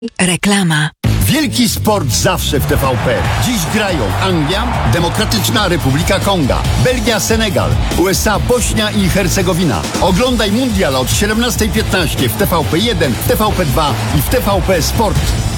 Reklama. Wielki sport zawsze w TVP. Dziś grają Anglia, Demokratyczna Republika Konga, Belgia, Senegal, USA, Bośnia i Hercegowina. Oglądaj mundial od 17:15 w TVP1, w TVP2 i w TVP Sport.